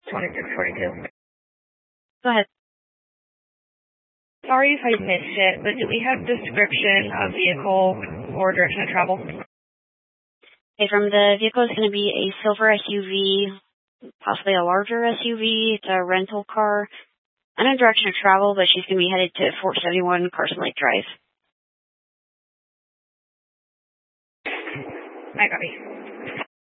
2642. Go ahead. Sorry if I missed it, but do we have description of vehicle or direction of travel? Okay, from the vehicle is going to be a silver SUV, possibly a larger SUV. It's a rental car. I know direction of travel, but she's going to be headed to 471 Carson Lake Drive. I copy.